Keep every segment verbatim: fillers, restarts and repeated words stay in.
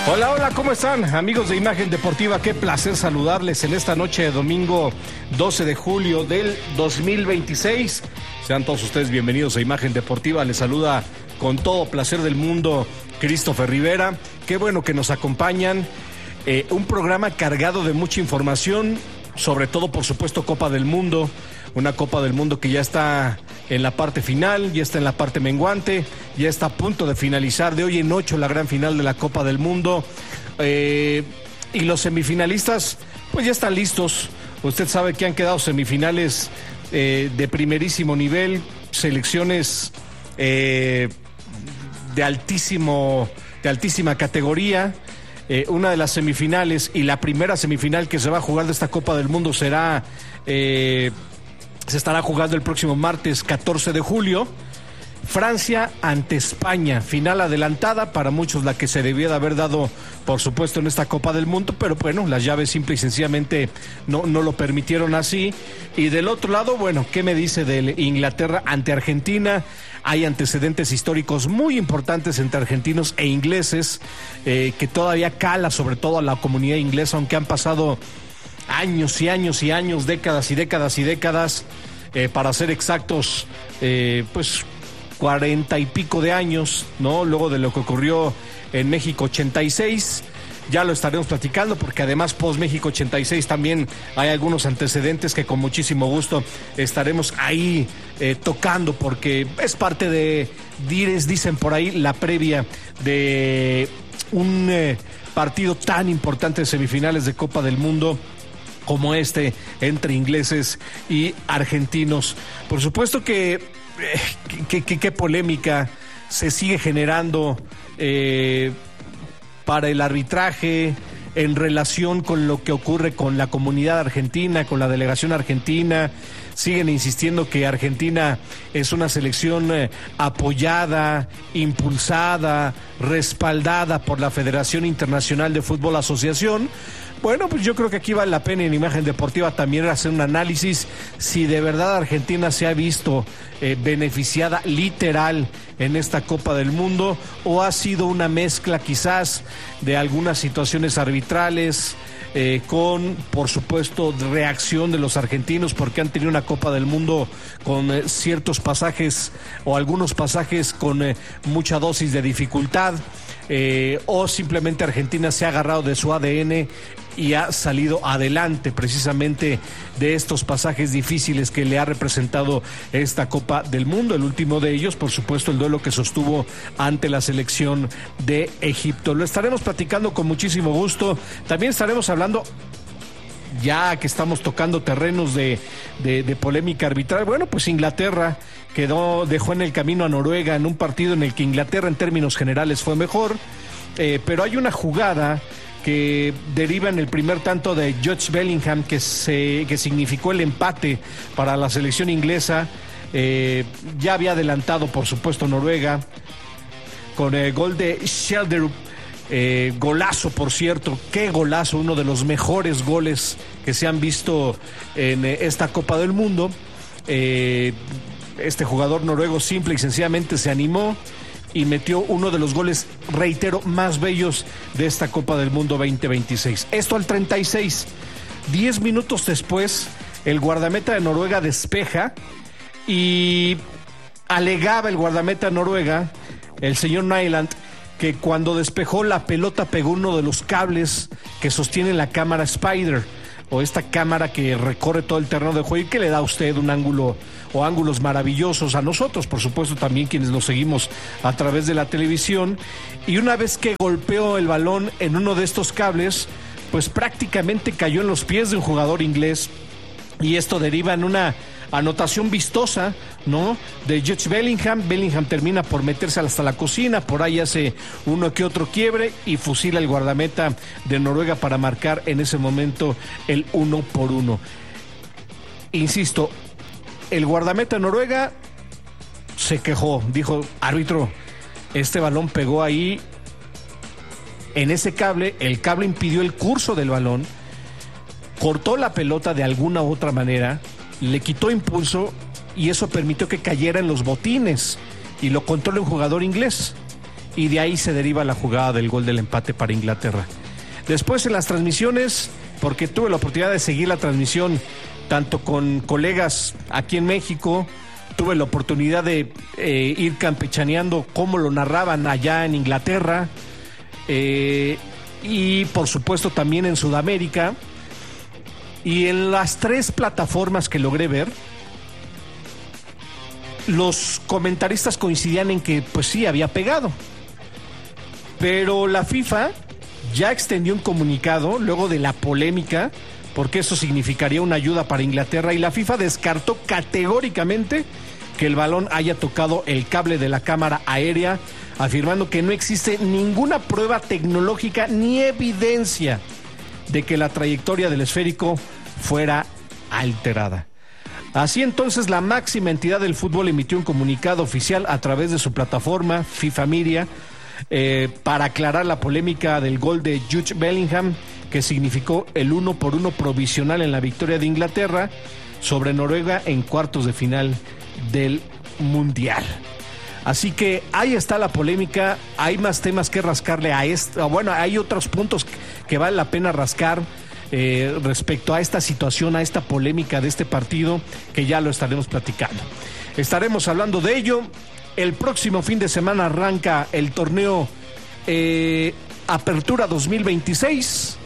Hola, hola, ¿cómo están? Amigos de Imagen Deportiva, qué placer saludarles en esta noche de domingo doce de julio del dos mil veintiséis. Sean todos ustedes bienvenidos a Imagen Deportiva. Les saluda con todo placer del mundo Christopher Rivera. Qué bueno que nos acompañan. Eh, un programa cargado de mucha información, sobre todo, por supuesto, Copa del Mundo. Una Copa del Mundo que ya está en la parte final, ya está en la parte menguante, ya está a punto de finalizar de hoy en ocho la gran final de la Copa del Mundo. Eh, y los semifinalistas, pues ya están listos. Usted sabe que han quedado semifinales eh, de primerísimo nivel, selecciones eh, de altísimo, de altísima categoría. Eh, una de las semifinales y la primera semifinal que se va a jugar de esta Copa del Mundo será... Eh, Se estará jugando el próximo martes catorce de julio. Francia ante España, final adelantada, para muchos la que se debía de haber dado, por supuesto, en esta Copa del Mundo, pero bueno, las llaves simple y sencillamente no, no lo permitieron así. Y del otro lado, bueno, ¿qué me dice de Inglaterra ante Argentina? Hay antecedentes históricos muy importantes entre argentinos e ingleses, eh, que todavía cala sobre todo a la comunidad inglesa, aunque han pasado años y años y años, décadas y décadas y décadas, eh, para ser exactos, eh, pues cuarenta y pico de años, ¿no? Luego de lo que ocurrió en México ochenta y seis, ya lo estaremos platicando, porque además post México ochenta y seis también hay algunos antecedentes que con muchísimo gusto estaremos ahí eh, tocando, porque es parte de, dires, dicen por ahí, la previa de un eh, partido tan importante de semifinales de Copa del Mundo como este entre ingleses y argentinos. Por supuesto que qué que, que polémica se sigue generando eh, para el arbitraje en relación con lo que ocurre con la comunidad argentina, con la delegación argentina. Siguen insistiendo que Argentina es una selección eh, apoyada, impulsada, respaldada por la Federación Internacional de Fútbol Asociación. Bueno, pues yo creo que aquí vale la pena en Imagen Deportiva también hacer un análisis si de verdad Argentina se ha visto eh, beneficiada literal en esta Copa del Mundo, o ha sido una mezcla quizás de algunas situaciones arbitrales, eh, con, por supuesto, reacción de los argentinos porque han tenido una Copa del Mundo con eh, ciertos pasajes o algunos pasajes con eh, mucha dosis de dificultad. Eh, o simplemente Argentina se ha agarrado de su A D N y ha salido adelante precisamente de estos pasajes difíciles que le ha representado esta Copa del Mundo. El último de ellos, por supuesto, el duelo que sostuvo ante la selección de Egipto. Lo estaremos platicando con muchísimo gusto. También estaremos hablando, ya que estamos tocando terrenos de, de, de polémica arbitral, bueno, pues Inglaterra quedó, dejó en el camino a Noruega en un partido en el que Inglaterra en términos generales fue mejor, eh, pero hay una jugada que deriva en el primer tanto de Jude Bellingham que, se, que significó el empate para la selección inglesa. Eh, ya había adelantado, por supuesto, Noruega con el gol de Schjelderup. Eh, golazo, por cierto, qué golazo, uno de los mejores goles que se han visto en eh, esta Copa del Mundo. Eh, este jugador noruego simple y sencillamente se animó y metió uno de los goles, reitero, más bellos de esta Copa del Mundo veinte veintiséis. Esto al treinta y seis. Diez minutos después, el guardameta de Noruega despeja y alegaba el guardameta de Noruega, el señor Nyland, que cuando despejó la pelota pegó uno de los cables que sostiene la cámara Spider, o esta cámara que recorre todo el terreno de juego y que le da a usted un ángulo o ángulos maravillosos a nosotros, por supuesto también quienes lo seguimos a través de la televisión. Y una vez que golpeó el balón en uno de estos cables, pues prácticamente cayó en los pies de un jugador inglés, y esto deriva en una anotación vistosa, ¿no?, de Jude Bellingham. Bellingham termina por meterse hasta la cocina, por ahí hace uno que otro quiebre y fusila el guardameta de Noruega para marcar en ese momento el uno por uno. Insisto, el guardameta de Noruega se quejó, dijo: árbitro, este balón pegó ahí en ese cable, el cable impidió el curso del balón, cortó la pelota de alguna u otra manera, le quitó impulso y eso permitió que cayera en los botines y lo controla un jugador inglés. y de ahí se deriva la jugada del gol del empate para Inglaterra. Después en las transmisiones, porque tuve la oportunidad de seguir la transmisión tanto con colegas aquí en México, tuve la oportunidad de eh, ir campechaneando cómo lo narraban allá en Inglaterra, eh, y por supuesto también en Sudamérica, y en las tres plataformas que logré ver, los comentaristas coincidían en que pues sí, había pegado, pero la FIFA ya extendió un comunicado luego de la polémica, porque eso significaría una ayuda para Inglaterra, y la FIFA descartó categóricamente que el balón haya tocado el cable de la cámara aérea, afirmando que no existe ninguna prueba tecnológica ni evidencia de que la trayectoria del esférico fuera alterada. Así entonces, la máxima entidad del fútbol emitió un comunicado oficial a través de su plataforma FIFA Media, eh, para aclarar la polémica del gol de Jude Bellingham, que significó el uno por uno provisional en la victoria de Inglaterra sobre Noruega en cuartos de final del Mundial. Así que ahí está la polémica. Hay más temas que rascarle a esto. Bueno, hay otros puntos que vale la pena rascar eh, respecto a esta situación, a esta polémica de este partido, que ya lo estaremos platicando. Estaremos hablando de ello. El próximo fin de semana arranca el torneo eh, Apertura dos mil veintiséis.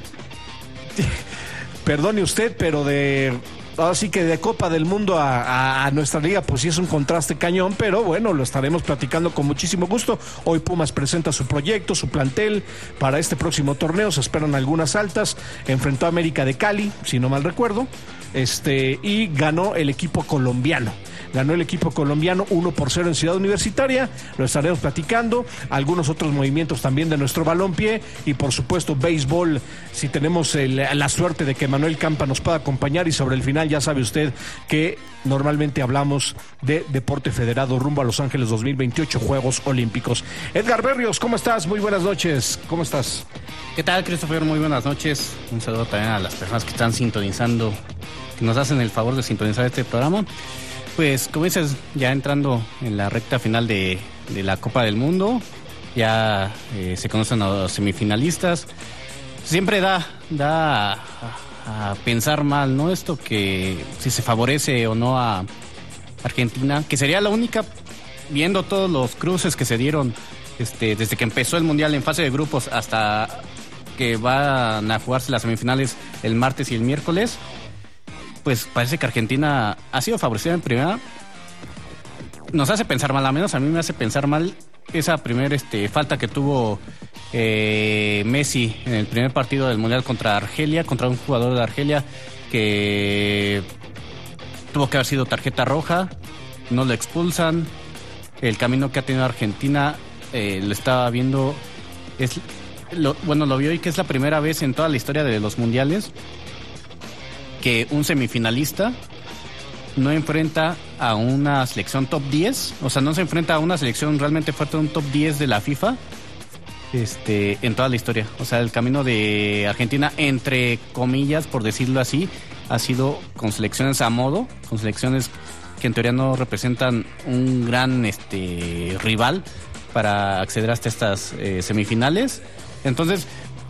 Perdone usted, pero de... Así que de Copa del Mundo a, a, a nuestra liga, pues sí es un contraste cañón, pero bueno, lo estaremos platicando con muchísimo gusto. Hoy Pumas presenta su proyecto, su plantel para este próximo torneo. Se esperan algunas altas. Enfrentó a América de Cali, si no mal recuerdo, este y ganó el equipo colombiano. Ganó el equipo colombiano uno por cero en Ciudad Universitaria. Lo estaremos platicando. Algunos otros movimientos también de nuestro balompié. Y por supuesto, béisbol, si tenemos el, la suerte de que Manuel Campa nos pueda acompañar. Y sobre el final, ya sabe usted que normalmente hablamos de deporte federado rumbo a Los Ángeles dos mil veintiocho, Juegos Olímpicos. Edgar Berrios, ¿cómo estás? Muy buenas noches. ¿Cómo estás? ¿Qué tal, Christopher? Muy buenas noches. Un saludo también a las personas que están sintonizando, que nos hacen el favor de sintonizar este programa. Pues, como dices, ya entrando en la recta final de, de la Copa del Mundo, ya eh, se conocen a los semifinalistas. Siempre da, da a, a pensar mal, ¿no? Esto que si se favorece o no a Argentina, que sería la única, viendo todos los cruces que se dieron este, desde que empezó el Mundial en fase de grupos hasta que van a jugarse las semifinales el martes y el miércoles. Pues parece que Argentina ha sido favorecida en primera. Nos hace pensar mal, al menos a mí me hace pensar mal esa primera este, falta que tuvo eh, Messi en el primer partido del Mundial contra Argelia, contra un jugador de Argelia que tuvo que haber sido tarjeta roja, no lo expulsan. El camino que ha tenido Argentina eh, lo estaba viendo, es, lo, bueno, lo vio y que es la primera vez en toda la historia de los mundiales que un semifinalista no enfrenta a una selección top diez, o sea, no se enfrenta a una selección realmente fuerte, un top diez de la FIFA, este, en toda la historia. O sea, el camino de Argentina, entre comillas, por decirlo así, ha sido con selecciones a modo, con selecciones que en teoría no representan un gran este, rival para acceder hasta estas eh, semifinales. Entonces,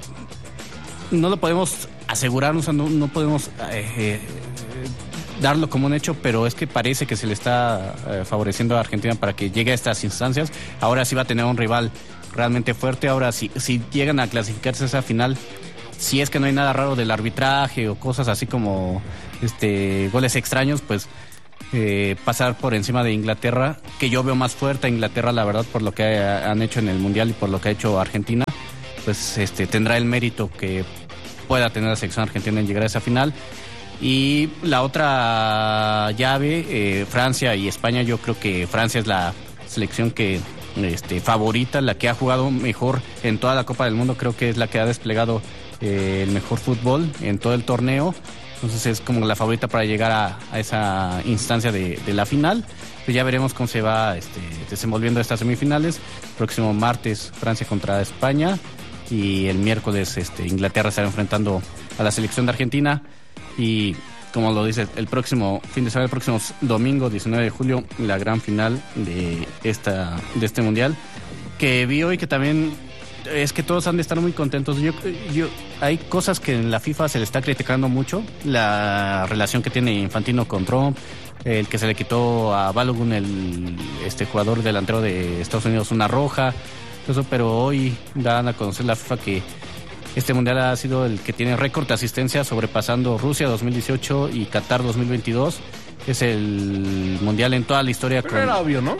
no lo podemos asegurar, o sea, no, no podemos eh, eh, darlo como un hecho, pero es que parece que se le está eh, favoreciendo a Argentina para que llegue a estas instancias. Ahora sí va a tener un rival realmente fuerte. Ahora si, si llegan a clasificarse a esa final, si es que no hay nada raro del arbitraje o cosas así como este goles extraños, pues eh, pasar por encima de Inglaterra, que yo veo más fuerte a Inglaterra, la verdad, por lo que ha, han hecho en el Mundial y por lo que ha hecho Argentina, pues este tendrá el mérito que pueda tener la selección argentina en llegar a esa final. Y la otra llave, eh, Francia y España, yo creo que Francia es la selección que este, favorita, la que ha jugado mejor en toda la Copa del Mundo, creo que es la que ha desplegado eh, el mejor fútbol en todo el torneo. Entonces es como la favorita para llegar a, a esa instancia de, de la final. Pues ya veremos cómo se va este, desenvolviendo estas semifinales. Próximo martes Francia contra España y el miércoles este, Inglaterra estará enfrentando a la selección de Argentina. Y como lo dice, el próximo fin de semana, el próximo domingo diecinueve de julio, la gran final de esta de este mundial, que vi hoy que también es que todos han de estar muy contentos. Yo, yo, hay cosas que en la FIFA se le está criticando mucho, la relación que tiene Infantino con Trump, el que se le quitó a Balogun, el este jugador delantero de Estados Unidos, una roja, eso, pero hoy dan a conocer la FIFA que este mundial ha sido el que tiene récord de asistencia, sobrepasando Rusia dos mil dieciocho y Qatar dos mil veintidós. Es el mundial en toda la historia. Pero con... era obvio, ¿no?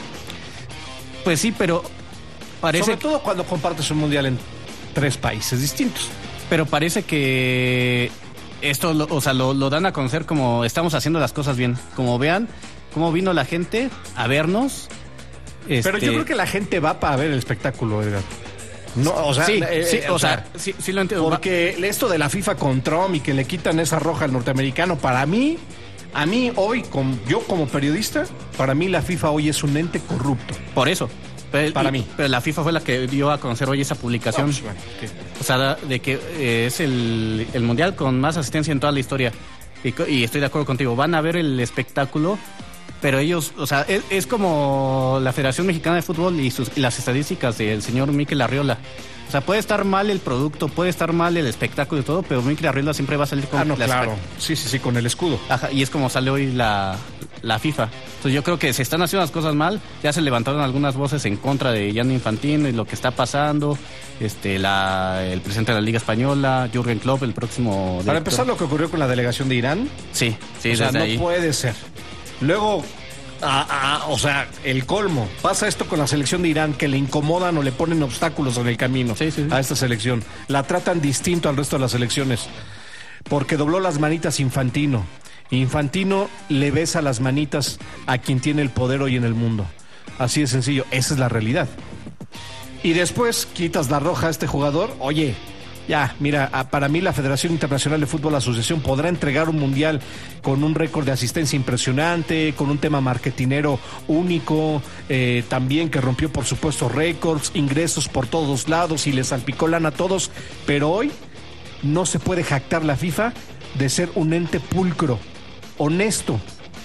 Pues sí, pero parece... Sobre todo cuando compartes un mundial en tres países distintos. Pero parece que esto, lo, o sea, lo, lo dan a conocer como estamos haciendo las cosas bien. Como vean cómo vino la gente a vernos. Este... Pero yo creo que la gente va para ver el espectáculo, Edgar. No, o sea, sí, eh, sí, eh, o, o sea, sea sí, sí lo entiendo. Porque esto de la FIFA con Trump y que le quitan esa roja al norteamericano, para mí, a mí hoy, con, yo como periodista, para mí la FIFA hoy es un ente corrupto. Por eso. Pero, para y, mí. Pero la FIFA fue la que dio a conocer hoy esa publicación. No, pues, bueno, okay. O sea, de que eh, es el, el mundial con más asistencia en toda la historia. Y, y estoy de acuerdo contigo. Van a ver el espectáculo, pero ellos, o sea, es, es como la Federación Mexicana de Fútbol y, sus, y las estadísticas del señor Mikel Arriola. O sea, puede estar mal el producto, puede estar mal el espectáculo y todo, pero Mikel Arriola siempre va a salir con ah, no, la claro. Sí, sí, sí, con el escudo. Ajá, y es como sale hoy la, la FIFA. Entonces yo creo que se están haciendo las cosas mal. Ya se levantaron algunas voces en contra de Gianni Infantino y lo que está pasando. Este, la, el presidente de la Liga Española, Jürgen Klopp, el próximo director. Para empezar, lo que ocurrió con la delegación de Irán. Sí, sí, o sea, desde no ahí. puede ser. Luego... Ah, ah, o sea, el colmo. Pasa esto con la selección de Irán, que le incomodan o le ponen obstáculos en el camino sí, sí, sí. a esta selección. La tratan distinto al resto de las selecciones. Porque dobló las manitas Infantino. Infantino le besa las manitas a quien tiene el poder hoy en el mundo. Así de sencillo. Esa es la realidad. Y después quitas la roja a este jugador. Oye, ya, mira, para mí la Federación Internacional de Fútbol Asociación podrá entregar un mundial con un récord de asistencia impresionante, con un tema marketinero único, eh, también que rompió por supuesto récords, ingresos por todos lados y le salpicó lana a todos, pero hoy no se puede jactar la FIFA de ser un ente pulcro, honesto.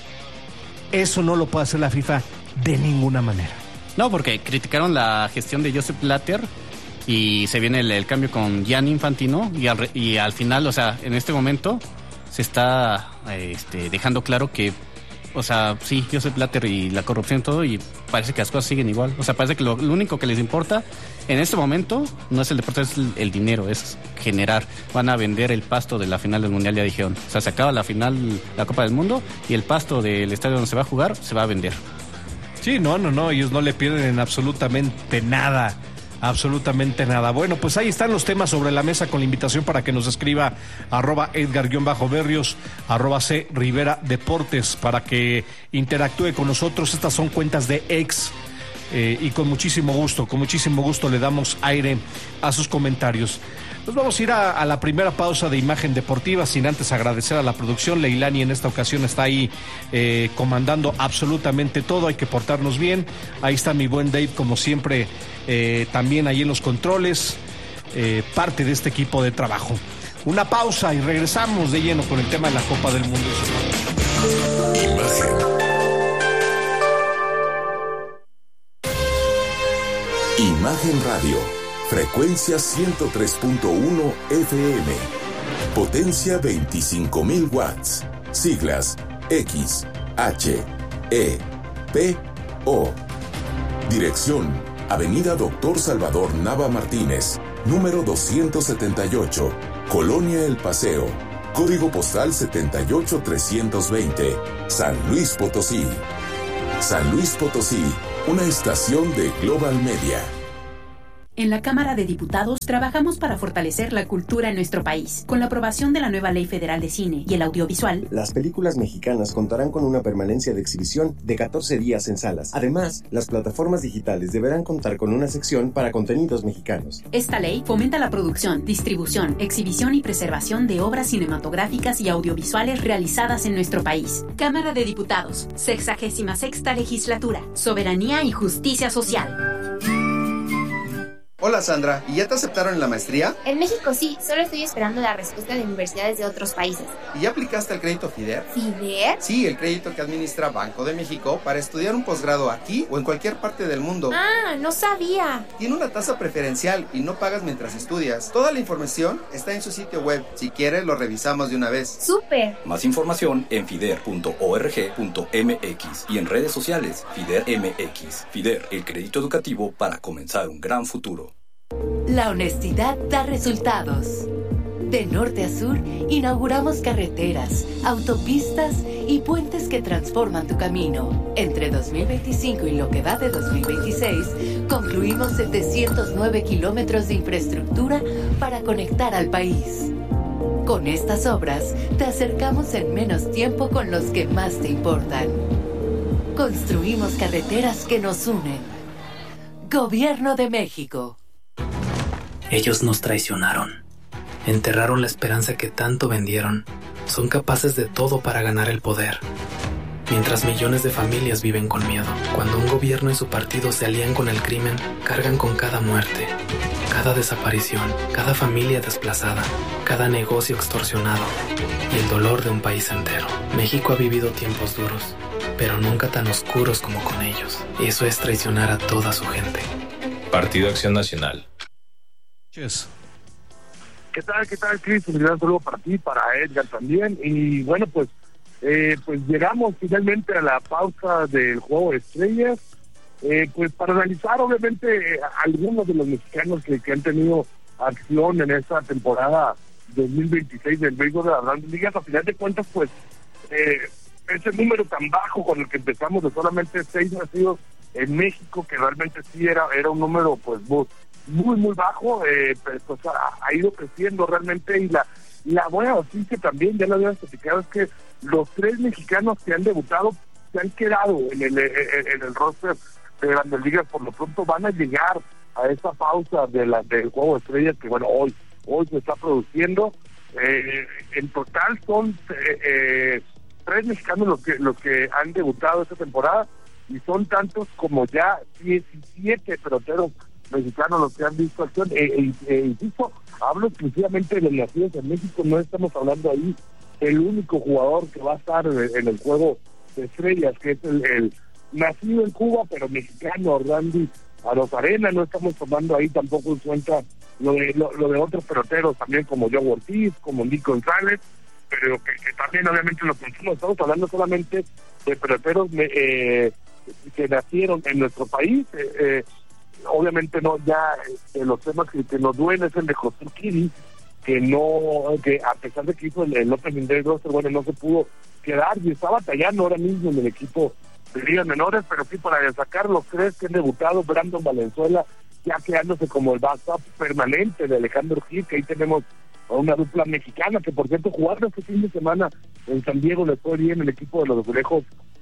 Eso no lo puede hacer la FIFA de ninguna manera. No, porque criticaron la gestión de Joseph Blatter y se viene el, el cambio con Gianni Infantino y al, y al final, o sea, en este momento se está este, dejando claro que, o sea, sí, Joseph Blatter y la corrupción y todo, y parece que las cosas siguen igual. O sea, parece que lo, lo único que les importa en este momento no es el deporte, es el, el dinero, es generar. Van a vender el pasto de la final del Mundial, ya dijeron. O sea, se acaba la final, la Copa del Mundo, y el pasto del estadio donde se va a jugar se va a vender. Sí, no, no, no, ellos no le pierden en absolutamente nada. Absolutamente nada. Bueno, pues ahí están los temas sobre la mesa con la invitación para que nos escriba arroba Edgar-Berrios, arroba C Rivera Deportes, para que interactúe con nosotros. Estas son cuentas de ex eh, y con muchísimo gusto, con muchísimo gusto le damos aire a sus comentarios. Nos vamos a ir a, a la primera pausa de Imagen Deportiva, sin antes agradecer a la producción. Leilani en esta ocasión está ahí eh, comandando absolutamente todo. Hay que portarnos bien. Ahí está mi buen Dave, como siempre, eh, también ahí en los controles, eh, parte de este equipo de trabajo. Una pausa y regresamos de lleno con el tema de la Copa del Mundo. Imagen. Imagen Radio. Frecuencia ciento tres punto uno F M. Potencia veinticinco mil watts. Siglas X, H, E, P, O. Dirección: Avenida Doctor Salvador Nava Martínez, número doscientos setenta y ocho, Colonia El Paseo. Código postal setenta y ocho trescientos veinte, San Luis Potosí. San Luis Potosí, una estación de Global Media. En la Cámara de Diputados trabajamos para fortalecer la cultura en nuestro país. Con la aprobación de la nueva Ley Federal de Cine y el Audiovisual, las películas mexicanas contarán con una permanencia de exhibición de catorce días en salas. Además, las plataformas digitales deberán contar con una sección para contenidos mexicanos. Esta ley fomenta la producción, distribución, exhibición y preservación de obras cinematográficas y audiovisuales realizadas en nuestro país. Cámara de Diputados, sexagésima sexta legislatura, soberanía y justicia social. Hola Sandra, ¿y ya te aceptaron en la maestría? En México sí, solo estoy esperando la respuesta de universidades de otros países. ¿Y ya aplicaste al crédito FIDER? ¿FIDER? Sí, el crédito que administra Banco de México para estudiar un posgrado aquí o en cualquier parte del mundo. Ah, no sabía. Tiene una tasa preferencial y no pagas mientras estudias. Toda la información está en su sitio web. Si quieres, lo revisamos de una vez. ¡Súper! Más información en fider punto org punto m x y en redes sociales FIDER M X. FIDER, el crédito educativo para comenzar un gran futuro. La honestidad da resultados. De norte a sur, inauguramos carreteras, autopistas y puentes que transforman tu camino. Entre dos mil veinticinco y lo que va de dos mil veintiséis, concluimos setecientos nueve kilómetros de infraestructura para conectar al país. Con estas obras, te acercamos en menos tiempo con los que más te importan. Construimos carreteras que nos unen. Gobierno de México. Ellos nos traicionaron. Enterraron la esperanza que tanto vendieron. Son capaces de todo para ganar el poder. Mientras millones de familias viven con miedo. Cuando un gobierno y su partido se alían con el crimen, cargan con cada muerte, cada desaparición, cada familia desplazada, cada negocio extorsionado y el dolor de un país entero. México ha vivido tiempos duros, pero nunca tan oscuros como con ellos. Eso es traicionar a toda su gente. Partido Acción Nacional. Yes. ¿Qué tal, qué tal, Cris? Un gran saludo para ti, para Edgar también. Y bueno, pues eh, pues llegamos finalmente a la pausa del Juego de Estrellas, eh, pues para analizar obviamente eh, algunos de los mexicanos que, que han tenido acción en esta temporada dos mil veintiséis del béisbol de las Grandes Ligas. A final de cuentas, pues eh, ese número tan bajo con el que empezamos de solamente seis nacidos en México, que realmente sí era, era un número pues muy muy muy bajo, eh, pues ha, ha ido creciendo realmente. Y la la buena noticia también, ya lo habíamos platicado, es que los tres mexicanos que han debutado se han quedado en el en, en el roster de Grandes Ligas. Por lo pronto van a llegar a esa pausa de la del Juego de Estrellas que bueno hoy hoy se está produciendo. Eh, en total son eh, eh, tres mexicanos los que los que han debutado esta temporada, y son tantos como ya diecisiete peloteros mexicanos los que han visto acción. E, e, e, insisto, hablo exclusivamente de los nacidos en México, no estamos hablando ahí el único jugador que va a estar en el, en el Juego de Estrellas, que es el, el nacido en Cuba, pero mexicano, Randy Arozarena. No estamos tomando ahí tampoco en cuenta lo de lo, lo de otros peloteros también, como Joe Ortiz, como Nico González, pero que, que también obviamente lo consumos. Estamos hablando solamente de peloteros eh, que nacieron en nuestro país. eh, eh, Obviamente no, ya eh, los temas que, que nos duelen es el de José Urquidi, que no, que a pesar de que hizo el, el opening day roster, bueno, no se pudo quedar y está batallando ahora mismo en el equipo de ligas menores. Pero sí, para destacar los tres que han debutado, Brandon Valenzuela ya quedándose como el backup permanente de Alejandro Gil, que ahí tenemos a una dupla mexicana, que por cierto jugaron este fin de semana en San Diego, le fue bien el equipo de los Azulejos,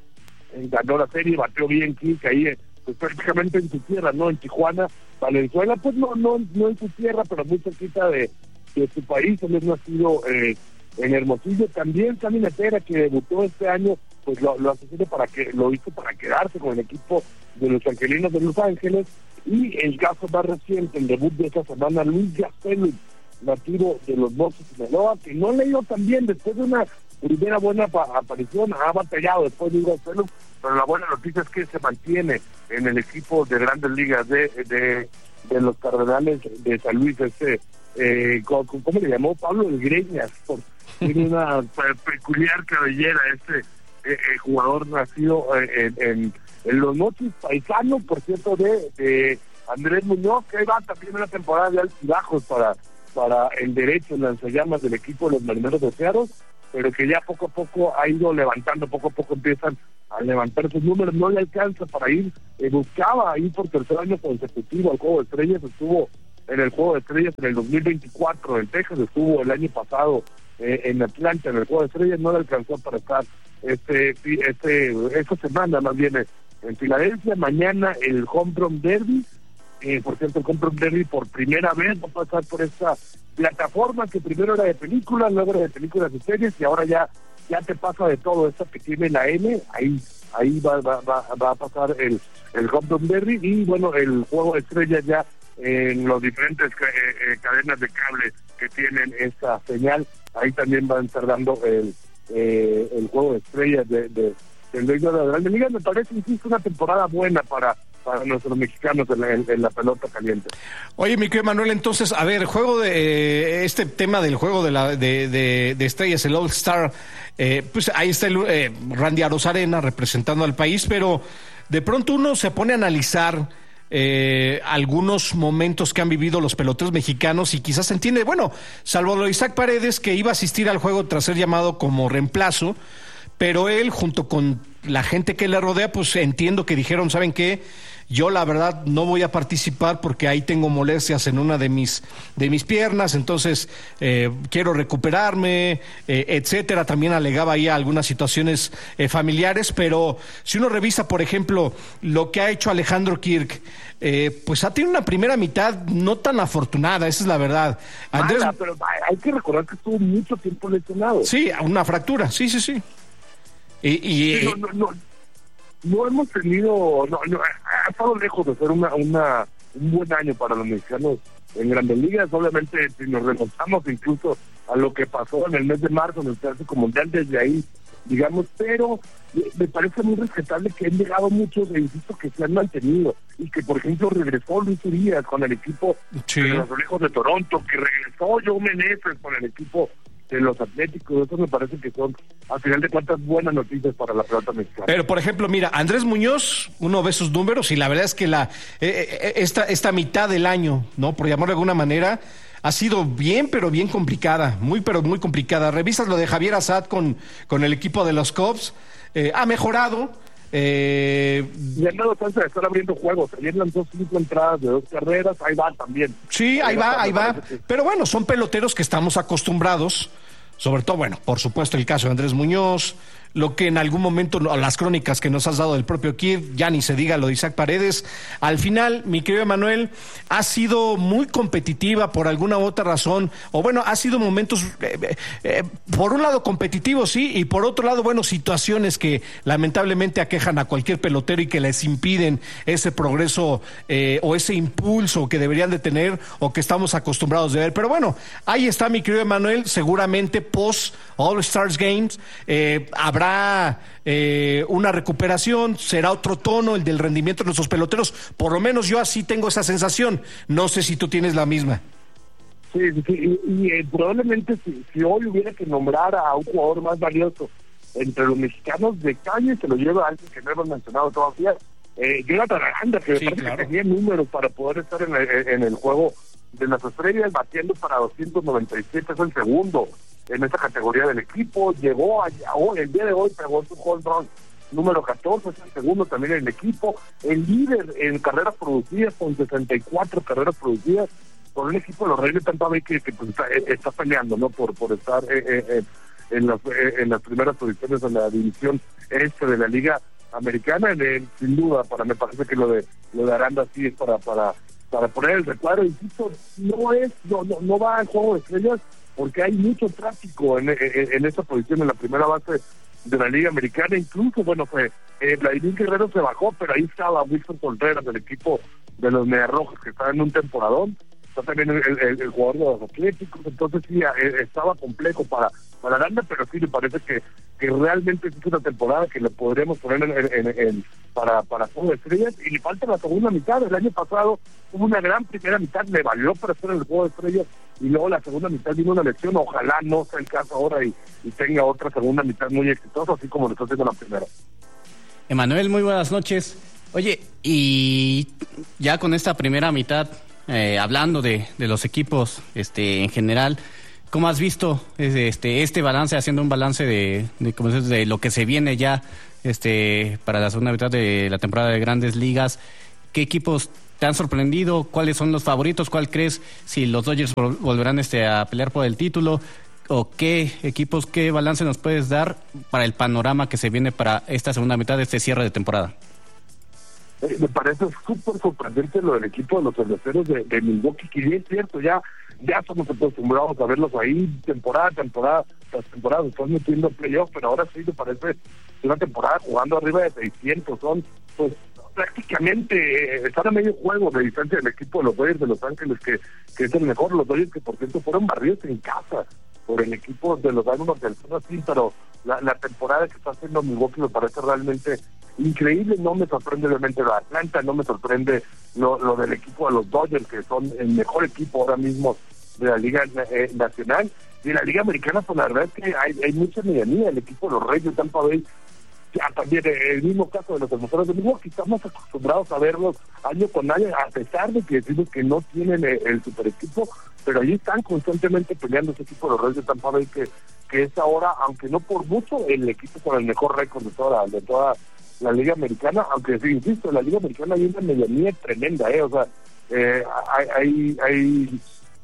eh, ganó la serie, bateó bien Gil, que ahí pues prácticamente en su tierra, ¿no? En Tijuana. Valenzuela, pues no no no en su tierra, pero muy cerquita de, de su país. Él es nacido eh, en Hermosillo. También Sammy Natera, que debutó este año, pues lo, lo asocié para que lo hizo para quedarse con el equipo de los Angelinos de Los Ángeles. Y el caso más reciente, el debut de esta semana, Luis Gastelum, nativo de los Mochis de Sinaloa, que no le ha ido tan bien después de una primera buena pa- aparición, ha batallado después de Luis Gastelum, pero la buena noticia es que se mantiene en el equipo de Grandes Ligas de de, de los Cardenales de San Luis. Este eh, ¿cómo, ¿cómo le llamó? Pablo de Greñas, por, tiene una pe- peculiar cabellera este eh, eh, jugador nacido eh, en, en, en los Mochis, paisano, por cierto, de, de Andrés Muñoz, que va también una temporada de altibajos para para el derecho en lanzallamas del equipo de los Marineros de Seattle, pero que ya poco a poco ha ido levantando, poco a poco empiezan a levantar sus números. No le alcanza para ir, eh, buscaba ir por tercer año consecutivo al Juego de Estrellas. Estuvo en el Juego de Estrellas en el dos mil veinticuatro en Texas, estuvo el año pasado eh, en Atlanta en el Juego de Estrellas, no le alcanzó para estar este este esta semana más bien en Filadelfia. Mañana el Home Run Derby, eh, por cierto, el Home Run Derby por primera vez va a pasar por esta plataforma que primero era de películas, luego era de películas y series, y ahora ya ya te pasa de todo. Esta que tiene la N, ahí ahí va va va, va a pasar el el Home Run Derby. Y bueno, el Juego de Estrellas ya en las diferentes eh, eh, cadenas de cable que tienen esta señal. Ahí también van a estar dando el, eh, el juego de estrellas de, de, del béisbol de la Grande Liga. Me parece, insisto, una temporada buena para, para nuestros mexicanos en la, en, en la pelota caliente. Oye, mi querido Manuel, entonces, a ver, juego de eh, este tema del juego de la de, de, de estrellas, el All Star, eh, pues ahí está el, eh, Randy Arozarena representando al país, pero de pronto uno se pone a analizar Eh, algunos momentos que han vivido los peloteros mexicanos y quizás se entiende, bueno, salvo lo de Isaac Paredes, que iba a asistir al juego tras ser llamado como reemplazo, pero él junto con la gente que le rodea, pues entiendo que dijeron, ¿saben qué? Yo la verdad no voy a participar porque ahí tengo molestias en una de mis de mis piernas, entonces eh, quiero recuperarme, eh, etcétera. También alegaba ahí algunas situaciones eh, familiares, pero si uno revisa, por ejemplo, lo que ha hecho Alejandro Kirk, eh, pues ha tenido una primera mitad no tan afortunada, esa es la verdad. Andrés... Mala, pero hay que recordar que estuvo mucho tiempo lesionado. Sí, una fractura, sí, sí, sí. Y, y sí, no, no, no. No hemos tenido, no, no, ha estado lejos de ser una, una un buen año para los mexicanos en Grandes Ligas. Obviamente, si nos remontamos incluso a lo que pasó en el mes de marzo en el Clásico Mundial, desde ahí, digamos, pero me parece muy respetable que han llegado muchos, e insisto, que se han mantenido, y que, por ejemplo, regresó Luis Urias con el equipo sí. de los Azulejos de Toronto, que regresó Joe Meneses con el equipo de los Atléticos. Eso me parece que son, al final de cuentas, buenas noticias para la pelota mexicana. Pero, por ejemplo, mira, Andrés Muñoz, uno ve sus números y la verdad es que la eh, esta esta mitad del año, ¿no? Por llamarlo de alguna manera, ha sido bien, pero bien complicada, muy, pero muy complicada. Revisas lo de Javier Assad con, con el equipo de los Cubs, eh, ha mejorado. Eh... Y han dado chance de estar abriendo juegos. Ayer lanzó cinco entradas de dos carreras, ahí va también. Sí, ahí, ahí va, ahí va. Que... Pero bueno, son peloteros que estamos acostumbrados, sobre todo, bueno, por supuesto el caso de Andrés Muñoz, lo que en algún momento, las crónicas que nos has dado del propio Kid, ya ni se diga lo de Isaac Paredes. Al final, mi querido Emanuel, ha sido muy competitiva por alguna u otra razón, o bueno, ha sido momentos, eh, eh, por un lado competitivos, sí, y por otro lado, bueno, situaciones que lamentablemente aquejan a cualquier pelotero y que les impiden ese progreso eh, o ese impulso que deberían de tener o que estamos acostumbrados de ver. Pero bueno, ahí está, mi querido Emanuel, seguramente post All Stars Games eh, habrá Eh, una recuperación, será otro tono el del rendimiento de nuestros peloteros, por lo menos yo así tengo esa sensación, no sé si tú tienes la misma. Sí, sí, y, y eh, probablemente si, si hoy hubiera que nombrar a un jugador más valioso entre los mexicanos, de calle se lo lleva a alguien que no hemos mencionado todavía, eh, Jonathan Aranda, que, sí, claro. que tenía números para poder estar en el, en el juego de las estrellas, batiendo para doscientos noventa y siete, es el segundo en esta categoría del equipo. Llegó allá, hoy, el día de hoy pegó su home run número catorce, es el segundo también en el equipo, el líder en carreras producidas con sesenta y cuatro carreras producidas, con un equipo de los Reyes de Tampa Bay que, que pues, está, está peleando, ¿no? por por estar eh, eh, en las eh, en las primeras posiciones de la división este de la Liga Americana. Eh, sin duda, para me parece que lo de lo de Aranda sí es para para para poner el recuadro. Insisto, no es no no, no va al juego de estrellas porque hay mucho tráfico en, en, en esta posición, en la primera base de la Liga Americana. Incluso, bueno, fue eh, Vladimir Guerrero se bajó, pero ahí estaba Wilson Contreras del equipo de los Mediarrojas, que estaba en un temporadón. Está también el, el, el jugador de los Atléticos. Entonces sí, eh, estaba complejo para para Aranda, pero sí me parece que que realmente es una temporada que le podremos poner en, en, en, en para para juego de estrellas, y le falta la segunda mitad. El año pasado hubo una gran primera mitad, le valió para estar en el juego de estrellas, y luego la segunda mitad vino una lección. Ojalá no sea el caso ahora y, y tenga otra segunda mitad muy exitosa, así como lo está haciendo la primera. Emanuel, muy buenas noches. Oye, y ya con esta primera mitad, eh, hablando de, de los equipos este en general, ¿cómo has visto este este balance, haciendo un balance de, de, como dices, de lo que se viene ya este para la segunda mitad de la temporada de Grandes Ligas? ¿Qué equipos te han sorprendido? ¿Cuáles son los favoritos? ¿Cuál crees si los Dodgers volverán este a pelear por el título? ¿O qué equipos, qué balance nos puedes dar para el panorama que se viene para esta segunda mitad de este cierre de temporada? Eh, me parece súper sorprendente lo del equipo de los cerveceros de, de Milwaukee, que bien es cierto, ya ya estamos acostumbrados a verlos ahí temporada, temporada, las temporadas están metiendo playoff, pero ahora sí me parece una temporada jugando arriba de seiscientos, son pues prácticamente eh, están a medio juego de distancia del equipo de los Dodgers de Los Ángeles, que, que es el mejor. Los Dodgers que por cierto fueron barridos en casa por el equipo de los Diamondbacks del Sol, así, pero la, la temporada que está haciendo Milwaukee me parece realmente increíble. No me sorprende obviamente lo de Atlanta, no me sorprende lo, lo del equipo de los Dodgers, que son el mejor equipo ahora mismo de la Liga eh, Nacional. Y en la Liga Americana, pues la verdad es que hay, hay mucha medianía. El equipo de los Reyes de Tampa Bay, ya también el mismo caso de los Defensores de Milwaukee, estamos acostumbrados a verlos año con año, a pesar de que decimos que no tienen el, el super equipo, pero ahí están constantemente peleando ese equipo de los Reyes de Tampa Bay, que, que es ahora, aunque no por mucho, el equipo con el mejor récord de toda, de toda la Liga Americana, aunque sí, insisto, en la Liga Americana hay una medianía tremenda, eh, o sea, eh, hay, hay, hay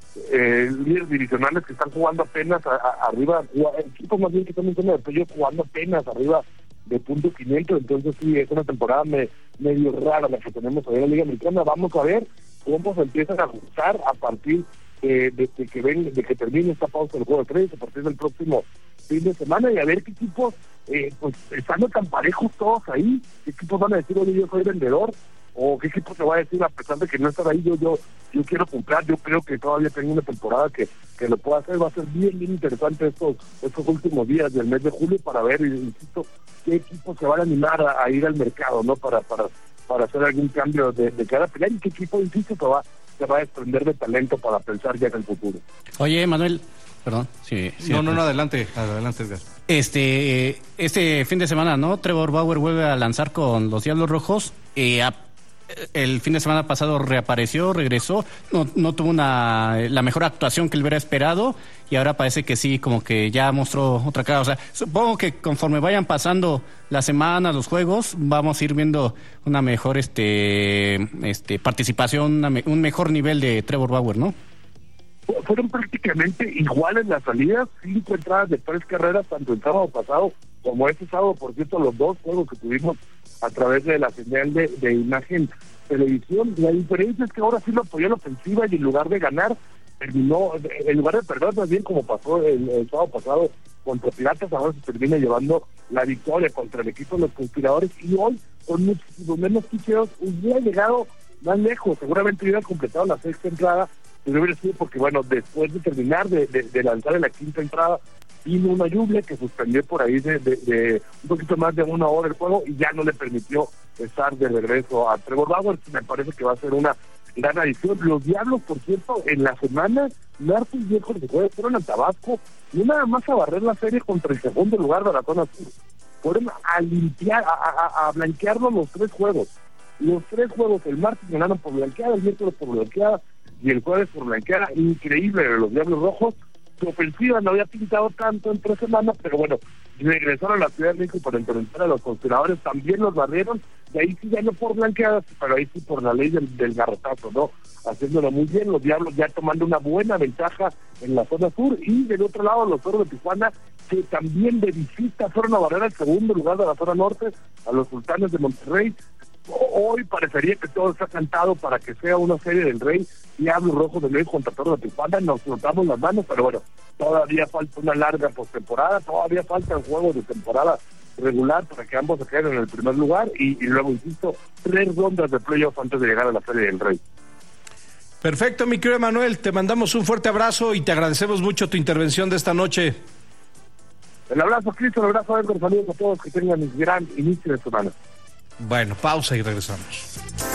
eh, líderes divisionales que están jugando apenas a, a, arriba, equipos más bien que están en zona de playoff jugando apenas arriba de punto quinientos, entonces sí, es una temporada me, medio rara la que tenemos hoy en la Liga Americana. Vamos a ver cómo se empiezan a ajustar a partir eh, de, de que ven, de que termine esta pausa del juego de tres, a partir del próximo fin de semana, y a ver qué equipos, eh, pues estando tan parejos todos ahí, qué equipos van a decir, oye, yo soy vendedor, o qué equipo se va a decir, a pesar de que no estar ahí, yo yo yo quiero comprar. Yo creo que todavía tengo una temporada que, que lo pueda hacer. Va a ser bien, bien interesante estos estos últimos días del mes de julio para ver, insisto, qué equipos se van a animar a, a ir al mercado, ¿no? Para para para hacer algún cambio de, de cada pelea, y qué equipo, insisto, se va, se va a desprender de talento para pensar ya en el futuro. Oye, Manuel, perdón. Sí, sí, no, no, no, adelante, adelante, Edgar. Este, este fin de semana, ¿no? Trevor Bauer vuelve a lanzar con los Diablos Rojos. Eh, a, el fin de semana pasado reapareció, regresó, no, no tuvo una la mejor actuación que él hubiera esperado, y ahora parece que sí, como que ya mostró otra cara. O sea, supongo que conforme vayan pasando las semanas, los juegos, vamos a ir viendo una mejor este, este participación, una, un mejor nivel de Trevor Bauer, ¿no? Fueron prácticamente iguales las salidas, cinco entradas de tres carreras, tanto el sábado pasado como este sábado. Por cierto, los dos juegos que tuvimos a través de la señal de, de imagen televisión, la diferencia es que ahora sí lo apoyó la ofensiva, y en lugar de ganar, terminó, en lugar de perder, más bien como pasó el, el sábado pasado contra Piratas, ahora se termina llevando la victoria contra el equipo de los Conspiradores, y hoy, con muchísimos menos picheos, hubiera llegado más lejos. Seguramente hubiera completado la sexta entrada, pero hubiera sido porque, bueno, después de terminar de, de, de lanzar en la quinta entrada, vino una lluvia que suspendió por ahí de, de, de un poquito más de una hora el juego, y ya no le permitió estar de regreso a Trevor Bauer. Me parece que va a ser una gran adición. Los Diablos, por cierto, en la semana, martes y miércoles de jueves, fueron a Tabasco, no nada más a barrer la serie contra el segundo lugar de la zona sur, fueron a limpiar, a, a, a blanquearnos los tres juegos. Los tres juegos, el martes ganaron por blanqueada, el miércoles por blanqueada y el jueves por blanqueada. Increíble de los Diablos Rojos. Su ofensiva no había pintado tanto en tres semanas, pero bueno, regresaron a la Ciudad de México para enfrentar a los Conspiradores, también los barrieron, y ahí sí ya no por blanqueadas, pero ahí sí por la ley del, del garrotazo, ¿no? Haciéndolo muy bien, los Diablos ya tomando una buena ventaja en la zona sur, y del otro lado los Toros de Tijuana, que también de visita fueron a barrer al segundo lugar de la zona norte, a los Sultanes de Monterrey. Hoy parecería que todo está cantado para que sea una serie del Rey, Diablos Rojos de México contra Toros de Tijuana. Nos frotamos las manos, pero bueno, todavía falta una larga postemporada, todavía faltan juegos de temporada regular para que ambos se queden en el primer lugar, y, y luego, insisto, tres rondas de playoff antes de llegar a la serie del Rey. Perfecto, mi querido Manuel, te mandamos un fuerte abrazo y te agradecemos mucho tu intervención de esta noche. El abrazo, Cristo, el abrazo, Edgar, saludos a todos, que tengan un gran inicio de semana. Bueno, pausa y regresamos.